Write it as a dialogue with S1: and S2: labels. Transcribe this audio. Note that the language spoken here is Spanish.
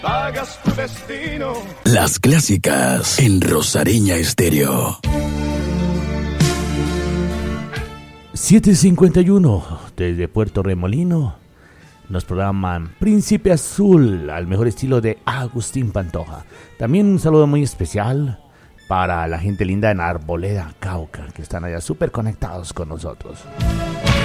S1: Hagas tu destino.
S2: Las clásicas en Rosareña Estéreo.
S3: 7:51 desde Puerto Remolino. Nos programan Príncipe Azul al mejor estilo de Agustín Pantoja. También un saludo muy especial para la gente linda en Arboleda, Cauca, que están allá súper conectados con nosotros.